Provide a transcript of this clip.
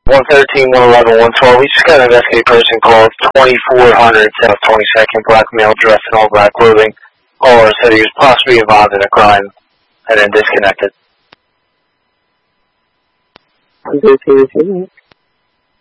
113, 111, 112. We just got an investigative person called 2400 South 22nd, black male dressed in all black clothing. Caller said he was possibly involved in a crime and then disconnected. 113.